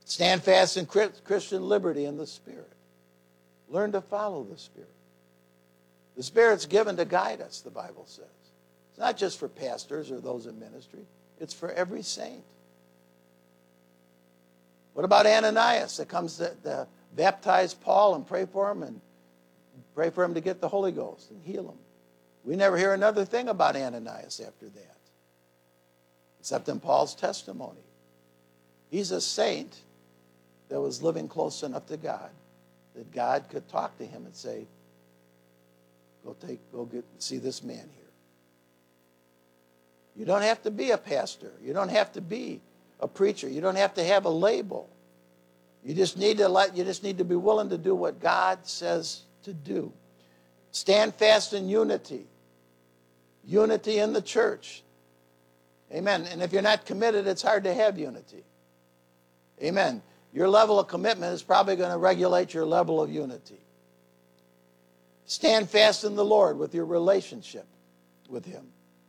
Stand fast in Christian liberty in the Spirit. Learn to follow the Spirit. The Spirit's given to guide us, the Bible says. It's not just for pastors or those in ministry. It's for every saint. What about Ananias that comes to baptize Paul and pray for him to get the Holy Ghost and heal him? We never hear another thing about Ananias after that, except in Paul's testimony. He's a saint that was living close enough to God that God could talk to him and say, go see this man here. You don't have to be a pastor. You don't have to be a preacher. You don't have to have a label. You just need to be willing to do what God says to do. Stand fast in unity. Unity in the church. Amen. And if you're not committed, it's hard to have unity. Amen. Your level of commitment is probably going to regulate your level of unity. Stand fast in the Lord with your relationship with Him.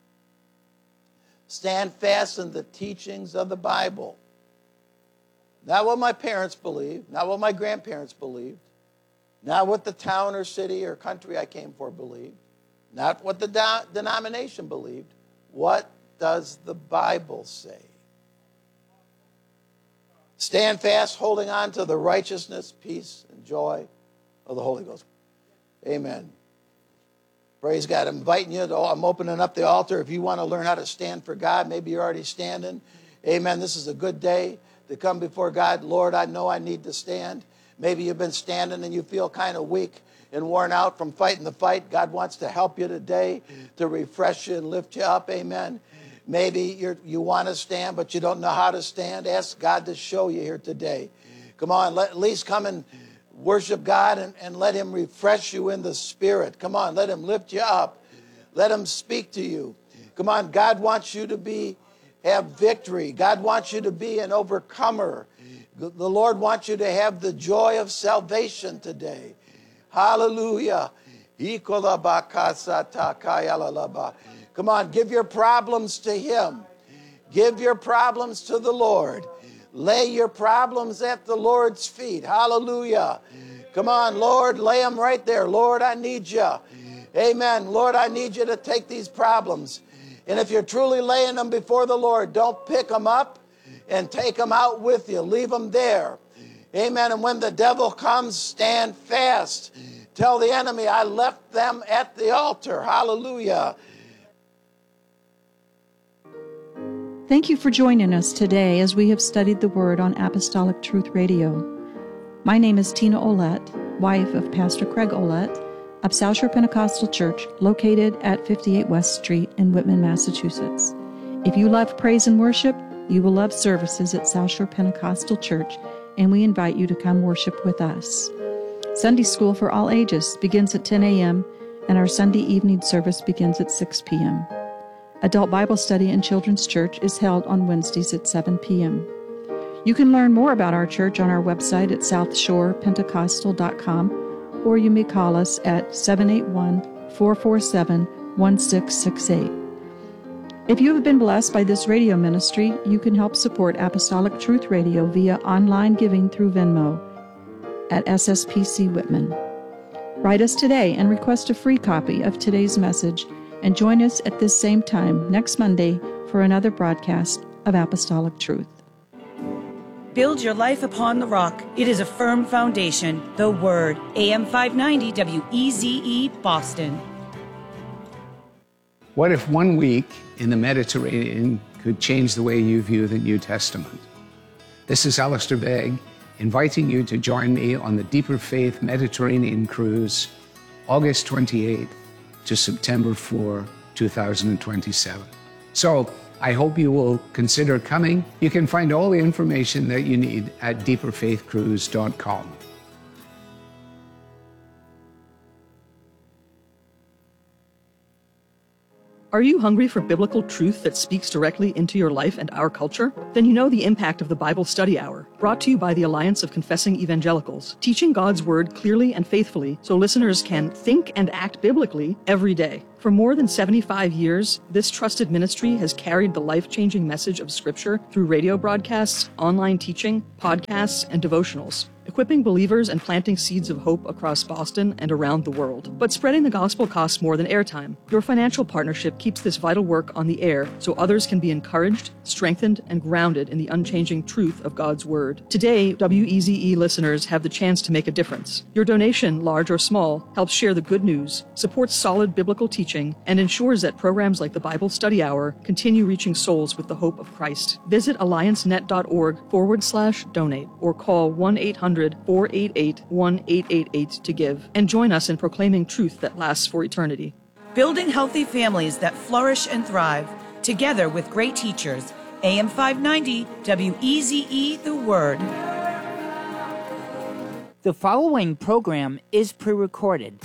Stand fast in the teachings of the Bible. Not what my parents believed, not what my grandparents believed, not what the town or city or country I came for believed, not what the denomination believed. What does the Bible say? Stand fast, holding on to the righteousness, peace, and joy of the Holy Ghost. Amen. Praise God. I'm inviting you. I'm opening up the altar. If you want to learn how to stand for God, maybe you're already standing. Amen. This is a good day to come before God. Lord, I know I need to stand. Maybe you've been standing and you feel kind of weak and worn out from fighting the fight. God wants to help you today to refresh you and lift you up. Amen. Maybe you want to stand, but you don't know how to stand. Ask God to show you here today. Come on, at least come and worship God and let Him refresh you in the Spirit. Come on, let Him lift you up. Let Him speak to you. Come on, God wants you to have victory. God wants you to be an overcomer. The Lord wants you to have the joy of salvation today. Hallelujah. Come on, give your problems to Him. Give your problems to the Lord. Lay your problems at the Lord's feet. Hallelujah. Come on, Lord, lay them right there. Lord, I need you. Amen. Lord, I need you to take these problems. And if you're truly laying them before the Lord, don't pick them up and take them out with you. Leave them there. Amen. And when the devil comes, stand fast. Tell the enemy, I left them at the altar. Hallelujah. Thank you for joining us today as we have studied the Word on Apostolic Truth Radio. My name is Tina Olette, wife of Pastor Craig Olette of South Shore Pentecostal Church, located at 58 West Street in Whitman, Massachusetts. If you love praise and worship, you will love services at South Shore Pentecostal Church, and we invite you to come worship with us. Sunday School for all ages begins at 10 a.m., and our Sunday evening service begins at 6 p.m. Adult Bible Study in Children's Church is held on Wednesdays at 7 p.m. You can learn more about our church on our website at southshorepentecostal.com, or you may call us at 781-447-1668. If you have been blessed by this radio ministry, you can help support Apostolic Truth Radio via online giving through Venmo at SSPC Whitman. Write us today and request a free copy of today's message, and join us at this same time next Monday for another broadcast of Apostolic Truth. Build your life upon the rock. It is a firm foundation. The Word. AM 590 WEZE Boston. What if 1 week in the Mediterranean could change the way you view the New Testament? This is Alistair Begg, inviting you to join me on the Deeper Faith Mediterranean Cruise, August 28th to September 4, 2027. So I hope you will consider coming. You can find all the information that you need at deeperfaithcruise.com. Are you hungry for biblical truth that speaks directly into your life and our culture? Then you know the impact of the Bible Study Hour, brought to you by the Alliance of Confessing Evangelicals, teaching God's Word clearly and faithfully so listeners can think and act biblically every day. For more than 75 years, this trusted ministry has carried the life-changing message of Scripture through radio broadcasts, online teaching, podcasts, and devotionals, equipping believers and planting seeds of hope across Boston and around the world. But spreading the gospel costs more than airtime. Your financial partnership keeps this vital work on the air so others can be encouraged, strengthened, and grounded in the unchanging truth of God's Word. Today, WEZE listeners have the chance to make a difference. Your donation, large or small, helps share the good news, supports solid biblical teaching, and ensures that programs like the Bible Study Hour continue reaching souls with the hope of Christ. Visit alliancenet.org/donate or call 1-800-488-1888 to give, and join us in proclaiming truth that lasts for eternity. Building healthy families that flourish and thrive, together with great teachers. AM 590, WEZE, The Word. The following program is pre-recorded.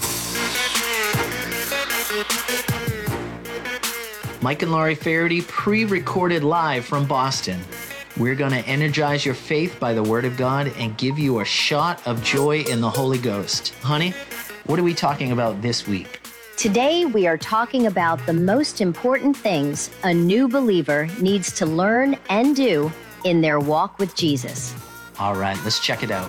Mike and Laurie Faraday, pre-recorded live from Boston. We're going to energize your faith by the Word of God and give you a shot of joy in the Holy Ghost. Honey, what are we talking about this week? Today, we are talking about the most important things a new believer needs to learn and do in their walk with Jesus. All right, let's check it out.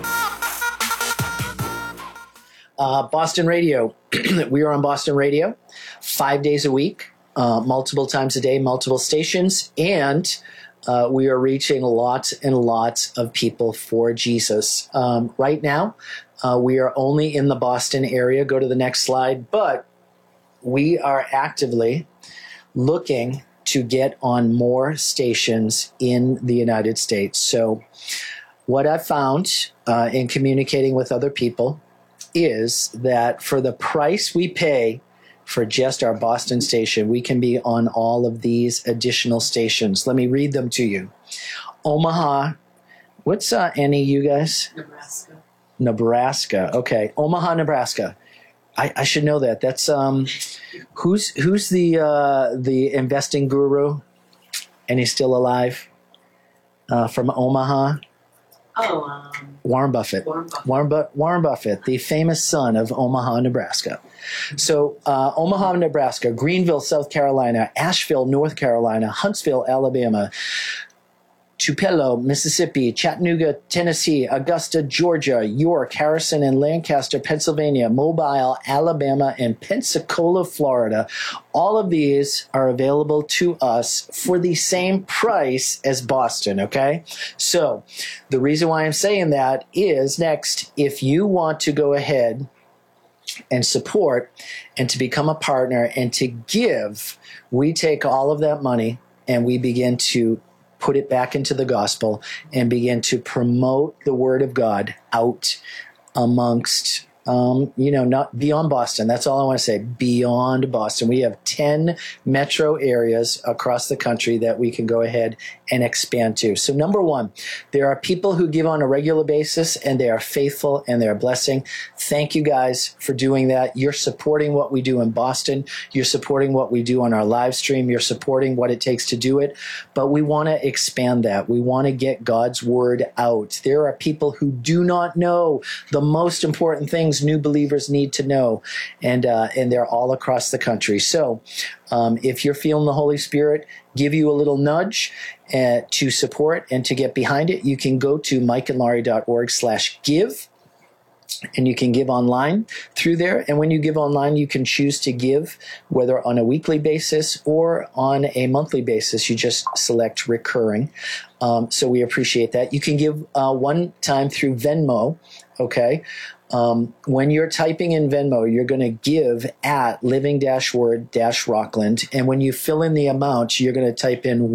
Boston Radio. We are on Boston Radio 5 days a week, multiple times a day, multiple stations, and we are reaching lots and lots of people for Jesus. Right now, we are only in the Boston area. Go to the next slide. But we are actively looking to get on more stations in the United States. So what I've found in communicating with other people is that for the price we pay for just our Boston station, we can be on all of these additional stations. Let me read them to you. Omaha. What's any you guys? Nebraska. Okay. Omaha, Nebraska. I should know that. That's who's the investing guru, and he's still alive from Omaha. Warren Buffett. Warren Buffett, the famous son of Omaha, Nebraska. So Omaha, Nebraska, Greenville, South Carolina, Asheville, North Carolina, Huntsville, Alabama, Tupelo, Mississippi, Chattanooga, Tennessee, Augusta, Georgia, York, Harrison, and Lancaster, Pennsylvania, Mobile, Alabama, and Pensacola, Florida. All of these are available to us for the same price as Boston, okay? So the reason why I'm saying that is, next, if you want to go ahead and support and to become a partner and to give, we take all of that money and we begin to put it back into the gospel and begin to promote the Word of God out amongst, not beyond Boston. That's all I want to say. Beyond Boston. We have 10 metro areas across the country that we can go ahead and expand to. So number one, there are people who give on a regular basis and they are faithful and they're a blessing. Thank you guys for doing that. You're supporting what we do in Boston. You're supporting what we do on our live stream. You're supporting what it takes to do it. But we want to expand that. We want to get God's Word out. There are people who do not know the most important things new believers need to know. And they're all across the country. So if you're feeling the Holy Spirit give you a little nudge to support and to get behind it, you can go to mikeandlaurie.org/give. And you can give online through there. And when you give online, you can choose to give whether on a weekly basis or on a monthly basis. You just select recurring. So we appreciate that. You can give one time through Venmo. Okay. When you're typing in Venmo, you're going to give at living-word-rockland. And when you fill in the amount, you're going to type in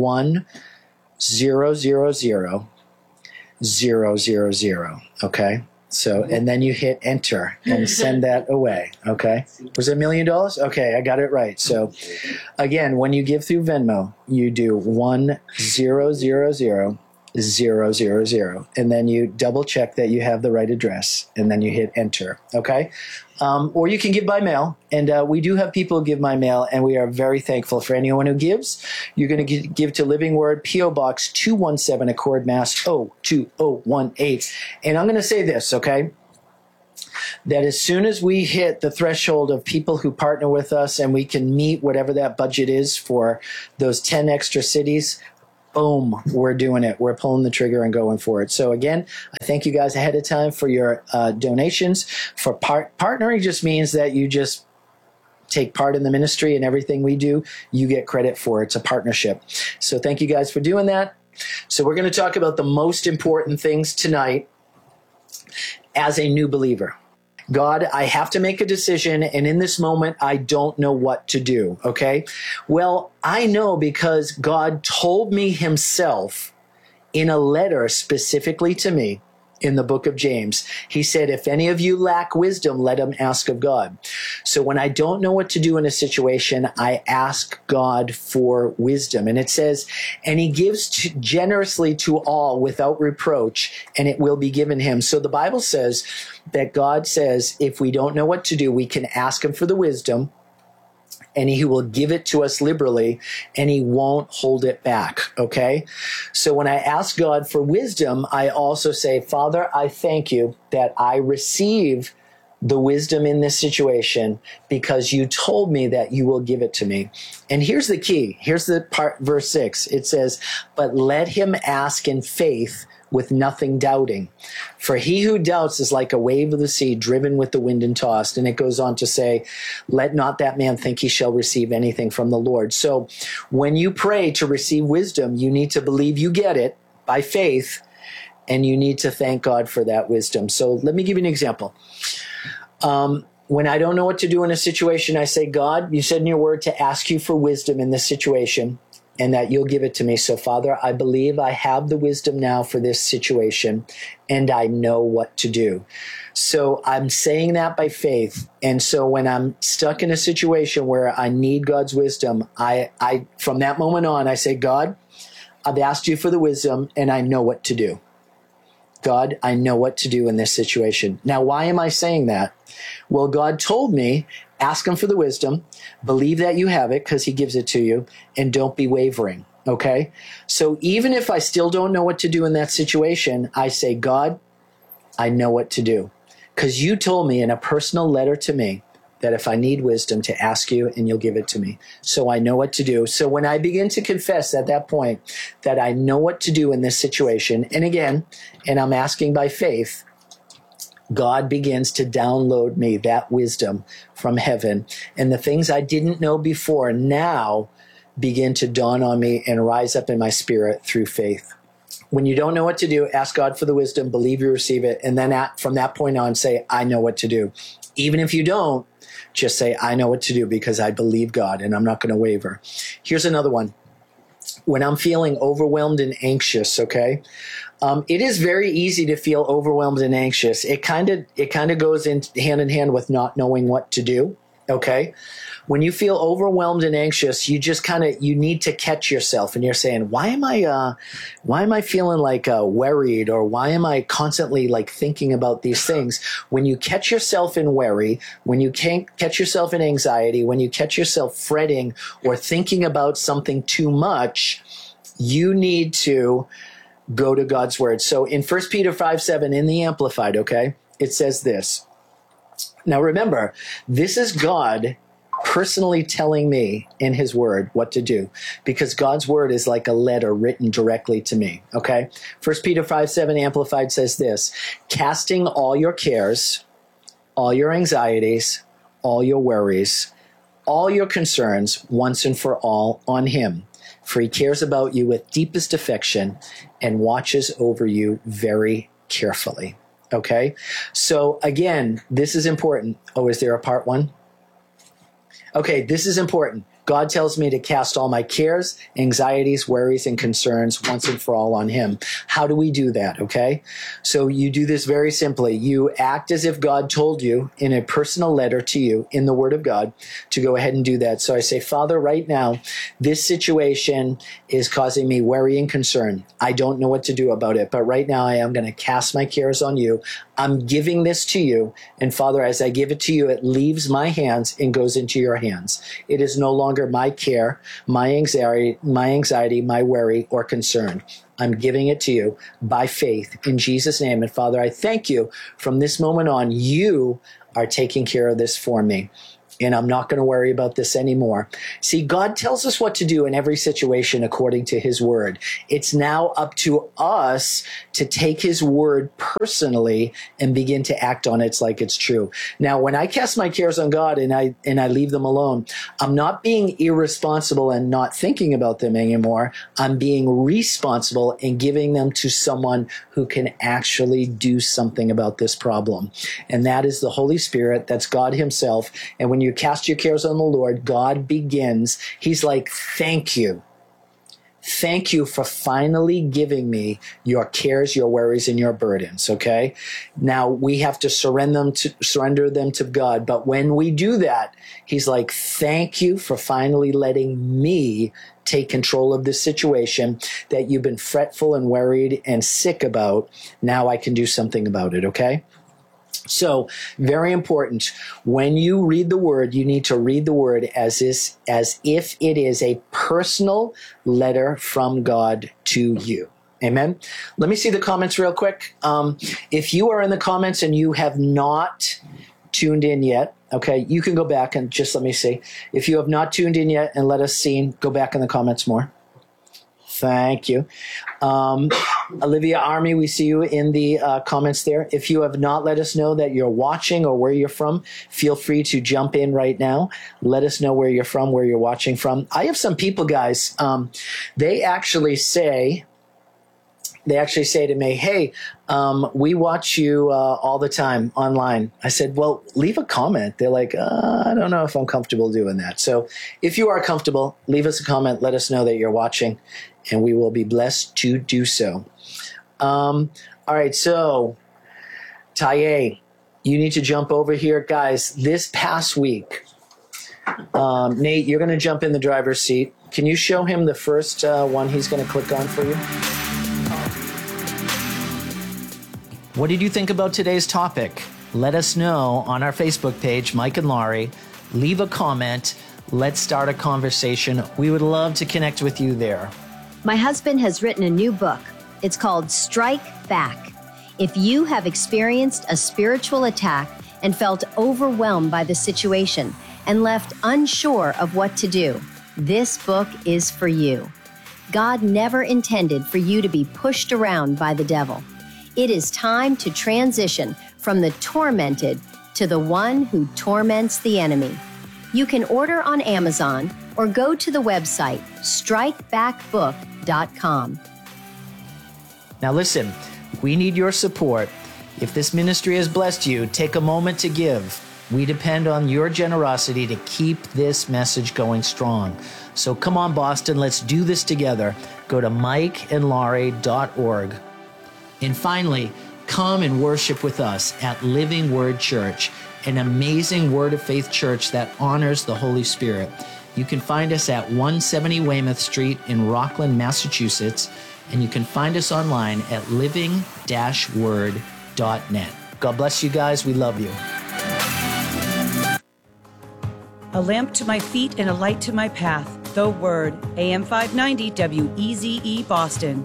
1-000-000. Okay. So, and then you hit enter and send that away. Okay. Was it $1 million? Okay. I got it right. So again, when you give through Venmo, you do 1-000 And then you double check that you have the right address, and then you hit enter. Okay. Or you can give by mail, and we do have people give by mail, and we are very thankful for anyone who gives. You're going to give to Living Word, P.O. Box 217, Accord, Mass. 02018. And I'm going to say this, okay? That as soon as we hit the threshold of people who partner with us and we can meet whatever that budget is for those 10 extra cities, boom, we're doing it. We're pulling the trigger and going for it. So again, I thank you guys ahead of time for your donations. For partnering just means that you just take part in the ministry, and everything we do, you get credit for. It's a partnership. So thank you guys for doing that. So we're going to talk about the most important things tonight as a new believer. God, I have to make a decision, and in this moment, I don't know what to do, okay? Well, I know because God told me himself in a letter specifically to me in the book of James. He said, if any of you lack wisdom, let him ask of God. So when I don't know what to do in a situation, I ask God for wisdom. And it says, and he gives generously to all without reproach, and it will be given him. So the Bible says that God says, if we don't know what to do, we can ask him for the wisdom, and he will give it to us liberally, and he won't hold it back, okay? So when I ask God for wisdom, I also say, Father, I thank you that I receive the wisdom in this situation because you told me that you will give it to me. And here's the key. Here's the part, verse 6. It says, but let him ask in faith with nothing doubting. For he who doubts is like a wave of the sea driven with the wind and tossed. And it goes on to say, let not that man think he shall receive anything from the Lord. So when you pray to receive wisdom, you need to believe you get it by faith, and you need to thank God for that wisdom. So let me give you an example. When I don't know what to do in a situation, I say, God, you said in your word to ask you for wisdom in this situation, and that you'll give it to me. So, Father, I believe I have the wisdom now for this situation, and I know what to do. So I'm saying that by faith. And so when I'm stuck in a situation where I need God's wisdom, I from that moment on, I say, God, I've asked you for the wisdom, and I know what to do. God, I know what to do in this situation. Now, why am I saying that? Well, God told me, ask him for the wisdom, believe that you have it because he gives it to you, and don't be wavering, okay? So even if I still don't know what to do in that situation, I say, God, I know what to do because you told me in a personal letter to me that if I need wisdom to ask you and you'll give it to me. So I know what to do. So when I begin to confess at that point that I know what to do in this situation, and again, and I'm asking by faith, God begins to download me that wisdom from heaven. And the things I didn't know before now begin to dawn on me and rise up in my spirit through faith. When you don't know what to do, ask God for the wisdom, believe you receive it, and then from that point on, say, I know what to do. Even if you don't, just say, I know what to do because I believe God and I'm not going to waver. Here's another one. When I'm feeling overwhelmed and anxious, okay? It is very easy to feel overwhelmed and anxious. It kind of goes hand in hand with not knowing what to do, okay? When you feel overwhelmed and anxious, you just you need to catch yourself, and you're saying, why am I feeling like worried, or why am I constantly like thinking about these things? When you catch yourself in worry, when you can't catch yourself in anxiety, when you catch yourself fretting or thinking about something too much, you need to go to God's word. So in 1 Peter 5:7 in the Amplified, okay, it says this. Now remember, this is God personally telling me in his word what to do, because God's word is like a letter written directly to me, okay? 1 Peter 5:7 Amplified says this, casting all your cares, all your anxieties, all your worries, all your concerns once and for all on him, for he cares about you with deepest affection and watches over you very carefully, okay? So again, this is important. Oh, is there a part one? Okay, this is important. God tells me to cast all my cares, anxieties, worries, and concerns once and for all on him. How do we do that? Okay. So you do this very simply. You act as if God told you in a personal letter to you in the Word of God to go ahead and do that. So I say, Father, right now, this situation is causing me worry and concern. I don't know what to do about it, but right now I am going to cast my cares on you. I'm giving this to you. And Father, as I give it to you, it leaves my hands and goes into your hands. It is no longer my care, my anxiety, my worry or concern. I'm giving it to you by faith in Jesus' name. And Father, I thank you from this moment on, you are taking care of this for me. And I'm not going to worry about this anymore. See, God tells us what to do in every situation according to his word. It's now up to us to take his word personally and begin to act on it like it's true. Now, when I cast my cares on God and I leave them alone, I'm not being irresponsible and not thinking about them anymore. I'm being responsible and giving them to someone who can actually do something about this problem. And that is the Holy Spirit. That's God himself. And when you cast your cares on the Lord, God begins. He's like, thank you. Thank you for finally giving me your cares, your worries, and your burdens, okay? Now, we have to surrender them to God. But when we do that, he's like, thank you for finally letting me take control of this situation that you've been fretful and worried and sick about. Now I can do something about it, okay? So, very important. When you read the word, you need to read the word as if it is a personal letter from God to you. Amen. Let me see the comments real quick. If you are in the comments and you have not tuned in yet, okay, you can go back and just let me see. If you have not tuned in yet and let us see, go back in the comments more. Thank you. Olivia Army, we see you in the comments there. If you have not let us know that you're watching or where you're from, feel free to jump in right now. Let us know where you're from, where you're watching from. I have some people, guys, they actually say to me, hey, we watch you all the time online. I said, well, leave a comment. They're like, I don't know if I'm comfortable doing that. So if you are comfortable, leave us a comment. Let us know that you're watching, and we will be blessed to do so. All right, so Taye, you need to jump over here. Guys, this past week, Nate, you're going to jump in the driver's seat. Can you show him the first one he's going to click on for you? What did you think about today's topic? Let us know on our Facebook page, Mike and Laurie. Leave a comment. Let's start a conversation. We would love to connect with you there. My husband has written a new book. It's called Strike Back. If you have experienced a spiritual attack and felt overwhelmed by the situation and left unsure of what to do, this book is for you. God never intended for you to be pushed around by the devil. It is time to transition from the tormented to the one who torments the enemy. You can order on Amazon or go to the website strikebackbook.com. Now listen, we need your support. If this ministry has blessed you, take a moment to give. We depend on your generosity to keep this message going strong. So come on, Boston, let's do this together. Go to mikeandlaurie.org. And finally, come and worship with us at Living Word Church, an amazing Word of Faith church that honors the Holy Spirit. You can find us at 170 Weymouth Street in Rockland, Massachusetts, and you can find us online at living-word.net. God bless you guys. We love you. A lamp to my feet and a light to my path. The Word. AM 590 WEZE Boston.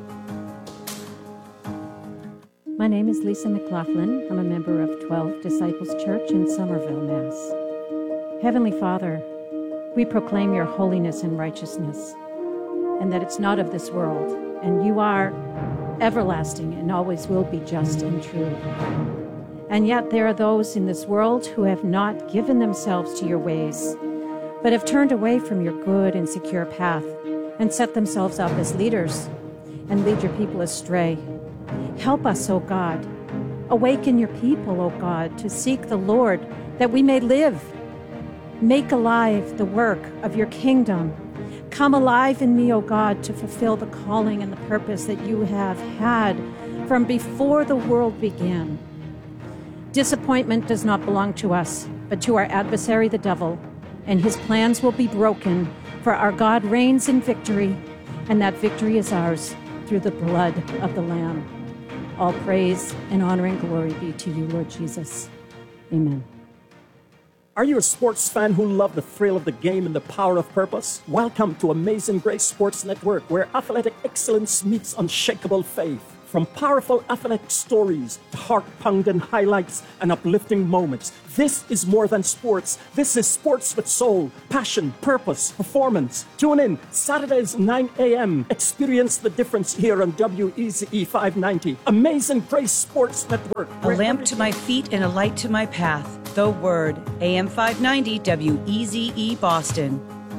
My name is Lisa McLaughlin. I'm a member of 12 Disciples Church in Somerville, Mass. Heavenly Father, we proclaim your holiness and righteousness, and that it's not of this world, and you are everlasting and always will be just and true. And yet there are those in this world who have not given themselves to your ways, but have turned away from your good and secure path and set themselves up as leaders and lead your people astray. Help us, O God. Awaken your people, O God, to seek the Lord, that we may live. Make alive the work of your kingdom. Come alive in me, O God, to fulfill the calling and the purpose that you have had from before the world began. Disappointment does not belong to us, but to our adversary, the devil, and his plans will be broken, for our God reigns in victory, and that victory is ours through the blood of the Lamb. All praise and honor and glory be to you, Lord Jesus. Amen. Are you a sports fan who loves the thrill of the game and the power of purpose? Welcome to Amazing Grace Sports Network, where athletic excellence meets unshakable faith. From powerful athletic stories to heart-pounding highlights and uplifting moments, this is more than sports. This is sports with soul, passion, purpose, performance. Tune in Saturdays 9 a.m. Experience the difference here on WEZE 590. Amazing Grace Sports Network. A lamp to my feet and a light to my path. The Word. AM 590 WEZE Boston.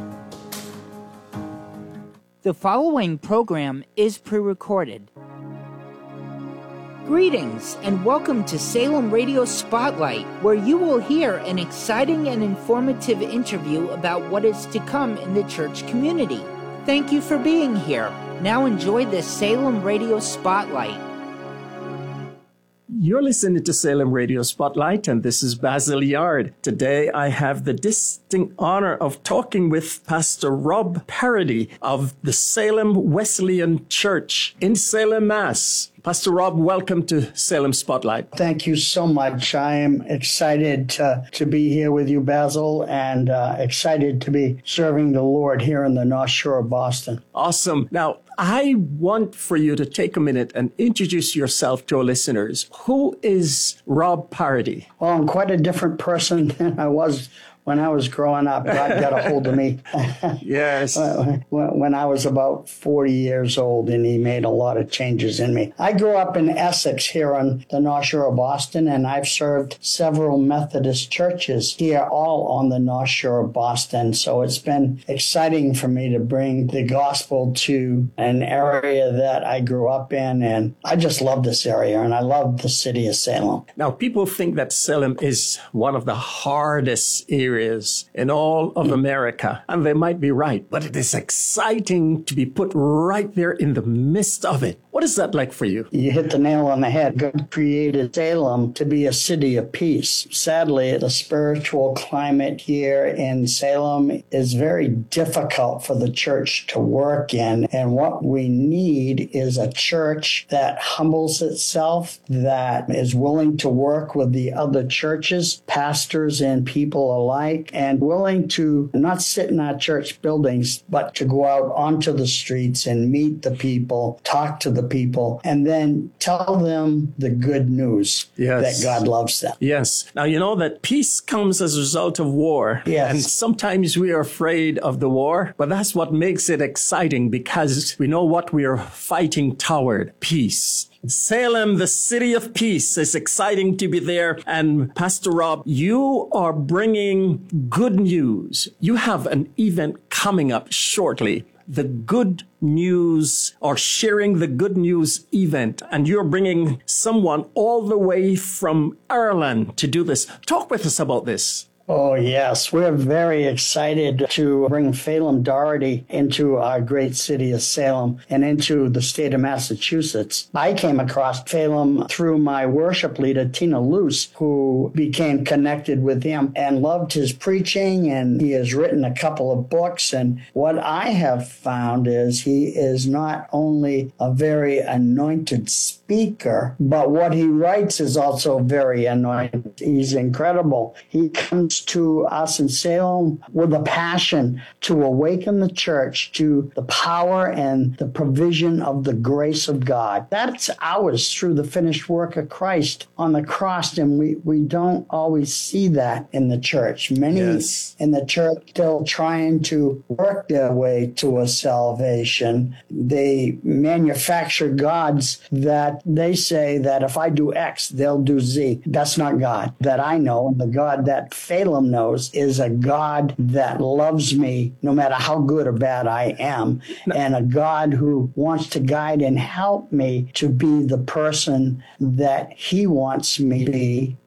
The following program is pre-recorded. Greetings and welcome to Salem Radio Spotlight, where you will hear an exciting and informative interview about what is to come in the church community. Thank you for being here. Now enjoy the Salem Radio Spotlight. You're listening to Salem Radio Spotlight, and this is Basil Yard. Today, I have the distinct honor of talking with Pastor Rob Parody of the Salem Wesleyan Church in Salem, Mass. Pastor Rob, welcome to Salem Spotlight. Thank you so much. I am excited to be here with you, Basil, and excited to be serving the Lord here in the North Shore of Boston. Awesome. Now, I want for you to take a minute and introduce yourself to our listeners. Who is Rob Parody? Well, I'm quite a different person than I was when I was growing up. God got a hold of me. Yes. When I was about 40 years old, and he made a lot of changes in me. I grew up in Essex here on the North Shore of Boston, and I've served several Methodist churches here, all on the North Shore of Boston. So it's been exciting for me to bring the gospel to an area that I grew up in, and I just love this area, and I love the city of Salem. Now, people think that Salem is one of the hardest areas in all of America, and they might be right, but it is exciting to be put right there in the midst of it. What is that like for you? You hit the nail on the head. God created Salem to be a city of peace. Sadly, the spiritual climate here in Salem is very difficult for the church to work in, and what we need is a church that humbles itself, that is willing to work with the other churches, pastors and people alike, and willing to not sit in our church buildings, but to go out onto the streets and meet the people, talk to the people, and then tell them the good news that God loves them. Yes. Now, you know that peace comes as a result of war. Yes. And sometimes we are afraid of the war, but that's what makes it exciting, because we know what we are fighting toward: peace. Salem, the city of peace. It's exciting to be there. And Pastor Rob, you are bringing good news. You have an event coming up shortly, the Good News, or Sharing the Good News event. And you're bringing someone all the way from Ireland to do this. Talk with us about this. Oh, yes. We're very excited to bring Phelim Doherty into our great city of Salem and into the state of Massachusetts. I came across Phelim through my worship leader, Tina Luce, who became connected with him and loved his preaching, and he has written a couple of books. And what I have found is he is not only a very anointed speaker, but what he writes is also very anointed. He's incredible. He comes to us in Salem with a passion to awaken the church to the power and the provision of the grace of God. That's ours through the finished work of Christ on the cross, and we don't always see that in the church. Many in the church still trying to work their way to a salvation. They manufacture gods that they say that if I do X, they'll do Z. That's not God that I know. The God that Phelim knows is a God that loves me no matter how good or bad I am, and a God who wants to guide and help me to be the person that he wants me to be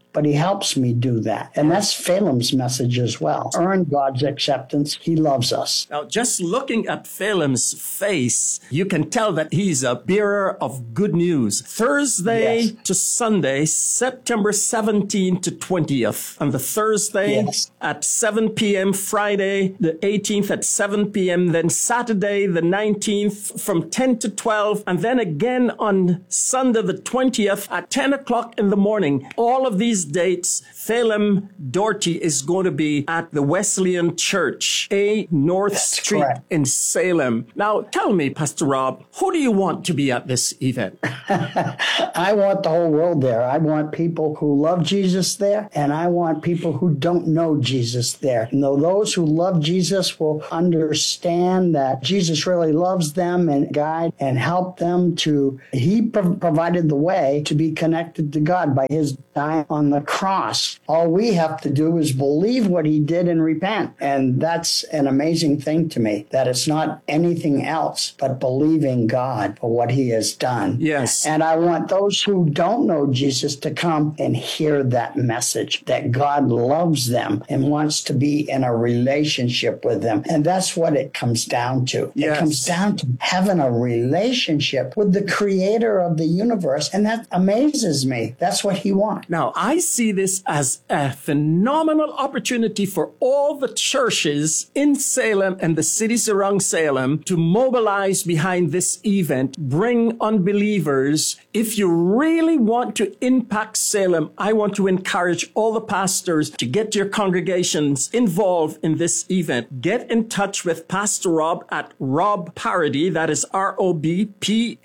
but he helps me do that. And that's Phelim's message as well. Earn God's acceptance. He loves us. Now, just looking at Phelim's face, you can tell that he's a bearer of good news. Thursday to Sunday, September 17th to 20th. On the Thursday at 7 p.m., Friday the 18th at 7 p.m., then Saturday the 19th from 10 to 12, and then again on Sunday the 20th at 10 o'clock in the morning. All of these dates, Phelim Doherty is going to be at the Wesleyan Church, A North Street in Salem. Now, tell me, Pastor Rob, who do you want to be at this event? I want the whole world there. I want people who love Jesus there, and I want people who don't know Jesus there. And those who love Jesus will understand that Jesus really loves them and guide and help them to, he provided the way to be connected to God by his dying on the cross. All we have to do is believe what he did and repent. And that's an amazing thing to me, that it's not anything else but believing God for what he has done. Yes. And I want those who don't know Jesus to come and hear that message, that God loves them and wants to be in a relationship with them. And that's what it comes down to. Yes. It comes down to having a relationship with the creator of the universe. And that amazes me. That's what he wants. Now, I see this as a phenomenal opportunity for all the churches in Salem and the cities around Salem to mobilize behind this event, bring unbelievers. If you really want to impact Salem, I want to encourage all the pastors to get your congregations involved in this event. Get in touch with Pastor Rob at Rob Parady, that is ROBPARADY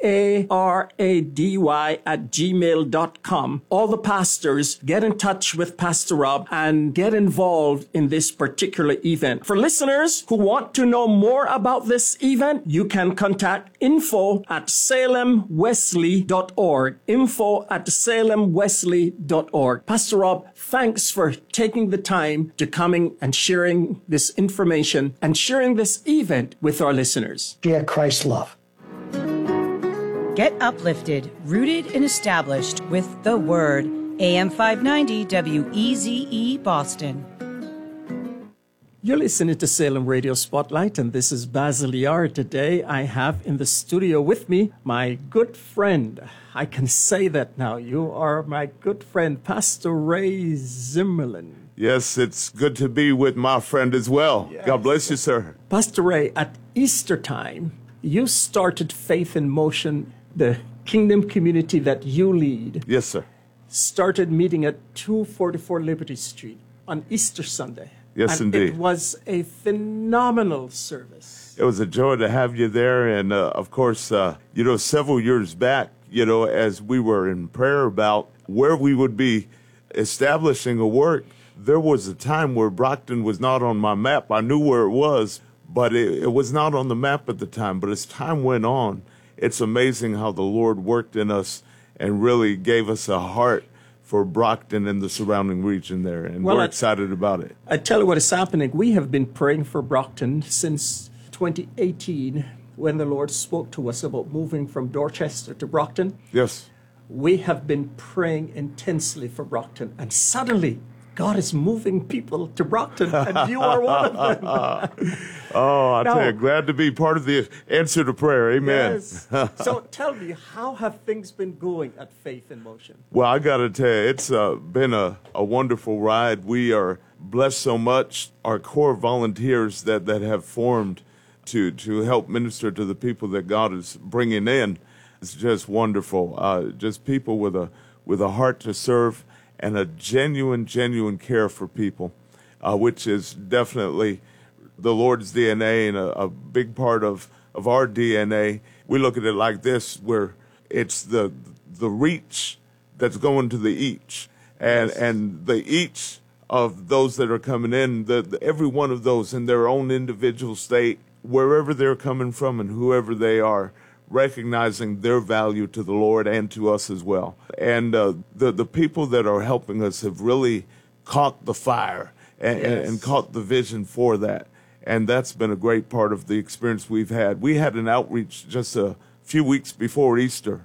at gmail.com. All the pastors, get in touch with Pastor Rob and get involved in this particular event. For listeners who want to know more about this event, you can contact info@salemwesley.org. info@salemwesley.org. Pastor Rob, thanks for taking the time to coming and sharing this information and sharing this event with our listeners. Share Christ's love. Get uplifted, rooted, and established with the Word. AM 590 WEZE Boston. You're listening to Salem Radio Spotlight, and this is Basil Yar. Today I have in the studio with me my good friend. I can say that now. You are my good friend, Pastor Ray Zimmerman. Yes, it's good to be with my friend as well. Yes. God bless you, sir. Pastor Ray, at Easter time, you started Faith in Motion, the kingdom community that you lead. Yes, sir. Started meeting at 244 Liberty Street on Easter Sunday. Yes, and indeed. It was a phenomenal service. It was a joy to have you there. And, of course, several years back, as we were in prayer about where we would be establishing a work, there was a time where Brockton was not on my map. I knew where it was, but it was not on the map at the time. But as time went on, it's amazing how the Lord worked in us and really gave us a heart for Brockton and the surrounding region there. And we're excited about it. I tell you what is happening. We have been praying for Brockton since 2018 when the Lord spoke to us about moving from Dorchester to Brockton. Yes. We have been praying intensely for Brockton. And suddenly, God is moving people to Brockton, and you are one of them. I tell you, glad to be part of the answer to prayer. Amen. Yes. So tell me, how have things been going at Faith in Motion? Well, I got to tell you, it's been a wonderful ride. We are blessed so much. Our core volunteers that have formed to help minister to the people that God is bringing in is just wonderful. Just people with a heart to serve and a genuine care for people, which is definitely the Lord's DNA and a big part of our DNA. We look at it like this, where it's the reach that's going to the each, and the each of those that are coming in, every one of those in their own individual state, wherever they're coming from and whoever they are, recognizing their value to the Lord and to us as well. And the people that are helping us have really caught the fire and caught the vision for that. And that's been a great part of the experience we've had. We had an outreach just a few weeks before Easter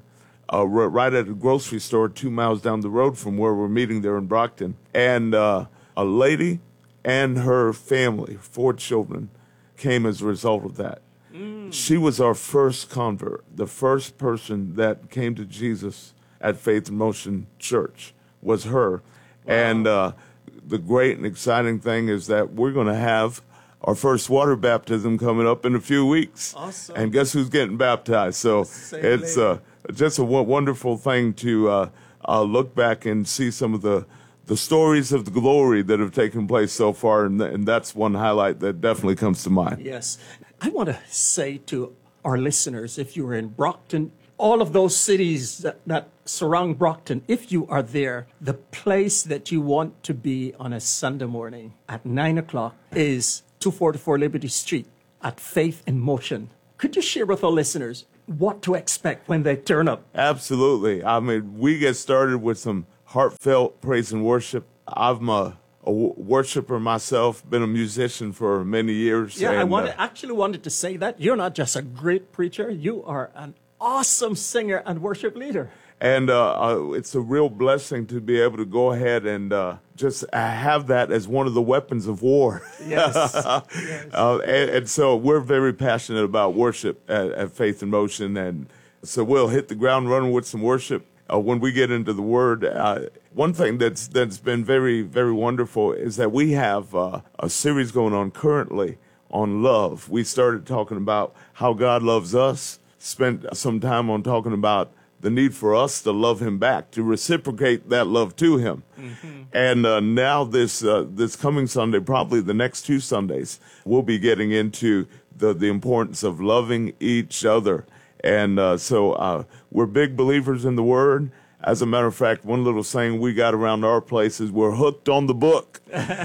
right at a grocery store 2 miles down the road from where we're meeting there in Brockton. And a lady and her family, 4 children, came as a result of that. She was our first convert, the first person that came to Jesus at Faith in Motion Church was her. Wow. And the great and exciting thing is that we're going to have our first water baptism coming up in a few weeks. Awesome. And guess who's getting baptized? So it's just a wonderful thing to look back and see some of the stories of the glory that have taken place so far, and that's one highlight that definitely comes to mind. Yes. I want to say to our listeners, if you're in Brockton, all of those cities that surround Brockton, if you are there, the place that you want to be on a Sunday morning at 9 o'clock is 244 Liberty Street at Faith in Motion. Could you share with our listeners what to expect when they turn up? Absolutely. I mean, we get started with some heartfelt praise and worship. I'm a worshiper myself, been a musician for many years. Yeah, and, I actually wanted to say that. You're not just a great preacher, you are an awesome singer and worship leader. And it's a real blessing to be able to go ahead and just have that as one of the weapons of war. Yes. Yes. And so we're very passionate about worship at Faith in Motion. And so we'll hit the ground running with some worship. When we get into the Word, one thing that's been very, very wonderful is that we have a series going on currently on love. We started talking about how God loves us, spent some time on talking about the need for us to love Him back, to reciprocate that love to Him. Mm-hmm. And now this coming Sunday, probably the next 2 Sundays, we'll be getting into the importance of loving each other. And so we're big believers in the Word. As a matter of fact, one little saying we got around our place is we're hooked on the book.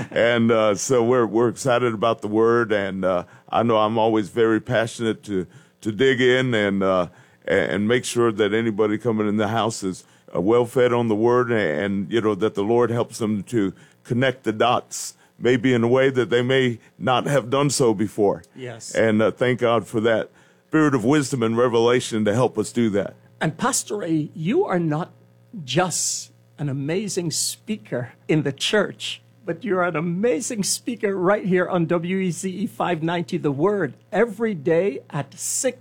And so we're excited about the Word. And I know I'm always very passionate to dig in and make sure that anybody coming in the house is well fed on the Word, and that the Lord helps them to connect the dots, maybe in a way that they may not have done so before. Yes. And thank God for that spirit of wisdom and revelation to help us do that. And Pastor Ray, you are not just an amazing speaker in the church, but you're an amazing speaker right here on WEZE 590 The Word every day at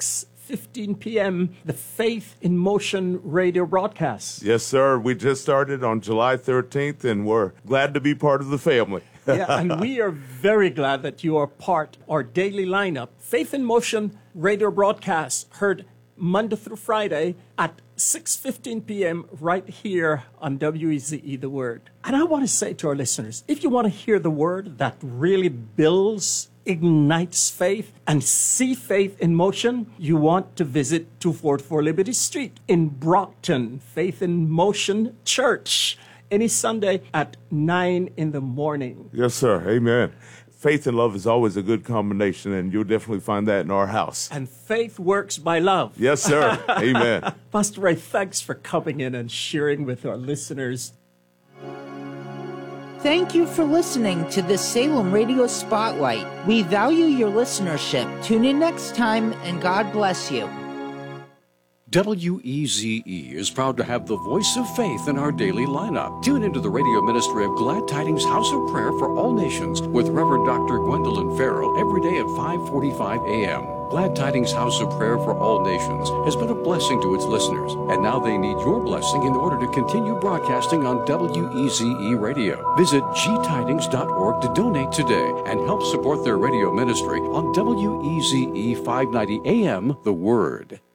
6:15 p.m., the Faith in Motion radio broadcast. Yes, sir. We just started on July 13th, and we're glad to be part of the family. Yeah, and we are very glad that you are part of our daily lineup. Faith in Motion radio broadcast heard Monday through Friday at 6:15 p.m. right here on WEZE The Word. And I want to say to our listeners, if you want to hear the Word that really builds, ignites faith, and see faith in motion, you want to visit 244 Liberty Street in Brockton, Faith in Motion Church, any Sunday at 9 in the morning. Yes, sir. Amen. Faith and love is always a good combination, and you'll definitely find that in our house. And faith works by love. Yes, sir. Amen. Pastor Ray, thanks for coming in and sharing with our listeners. Thank you for listening to the Salem Radio Spotlight. We value your listenership. Tune in next time, and God bless you. WEZE is proud to have the voice of faith in our daily lineup. Tune into the radio ministry of Glad Tidings House of Prayer for All Nations with Reverend Dr. Gwendolyn Farrell every day at 5:45 a.m. Glad Tidings House of Prayer for All Nations has been a blessing to its listeners, and now they need your blessing in order to continue broadcasting on WEZE Radio. Visit gtidings.org to donate today and help support their radio ministry on WEZE 590 AM, The Word.